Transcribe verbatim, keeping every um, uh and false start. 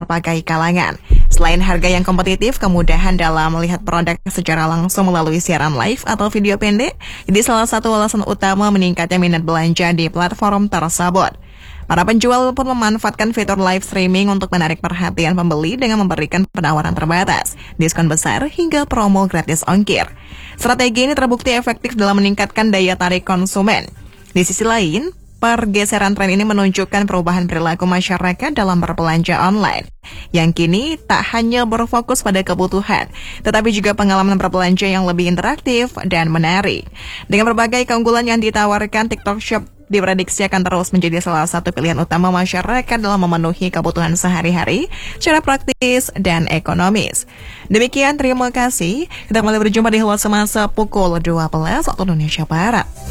berbagai kalangan. Selain harga yang kompetitif, kemudahan dalam melihat produk secara langsung melalui siaran live atau video pendek jadi salah satu alasan utama meningkatnya minat belanja di platform tersebut. Para penjual pun memanfaatkan fitur live streaming untuk menarik perhatian pembeli dengan memberikan penawaran terbatas, diskon besar, hingga promo gratis ongkir. Strategi ini terbukti efektif dalam meningkatkan daya tarik konsumen. Di sisi lain, pergeseran tren ini menunjukkan perubahan perilaku masyarakat dalam berbelanja online, yang kini tak hanya berfokus pada kebutuhan, tetapi juga pengalaman berbelanja yang lebih interaktif dan menarik. Dengan berbagai keunggulan yang ditawarkan, TikTok Shop diprediksi akan terus menjadi salah satu pilihan utama masyarakat dalam memenuhi kebutuhan sehari-hari secara praktis dan ekonomis. Demikian, terima kasih. Kita kembali berjumpa di Halo Semasa pukul dua belas waktu Indonesia Barat.